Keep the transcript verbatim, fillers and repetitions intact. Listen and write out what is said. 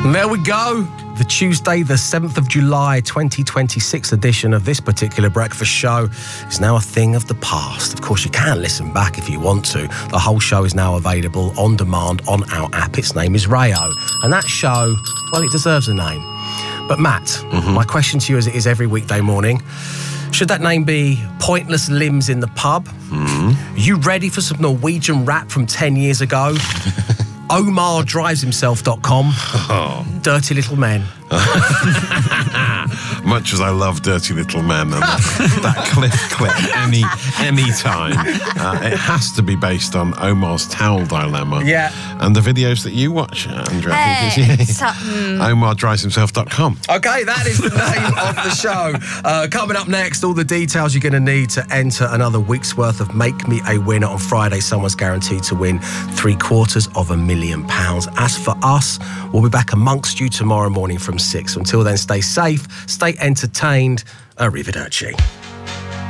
And there we go. The Tuesday, the seventh of July, twenty twenty-six edition of this particular breakfast show is now a thing of the past. Of course, you can listen back if you want to. The whole show is now available on demand on our app. Its name is Rayo. And that show, well, it deserves a name. But Matt, mm-hmm. my question to you as it is every weekday morning, should that name be Pointless Limbs in the Pub? Mm-hmm. You ready for some Norwegian rap from ten years ago? Omar Drives Himself dot com. Oh. Dirty Little Men. Much as I love Dirty Little Men and that, that cliff clip any any time, uh, it has to be based on Omar's towel dilemma. Yeah. And the videos that you watch, Andrea. Hey, I think it's, so, mm. Omar Drives Himself dot com. Okay, that is the name of the show. Uh, coming up next, all the details you're going to need to enter another week's worth of Make Me a Winner on Friday. Someone's guaranteed to win three quarters of a million pounds. As for us, we'll be back amongst you tomorrow morning from six. Until then, stay safe, stay entertained. Arrivederci.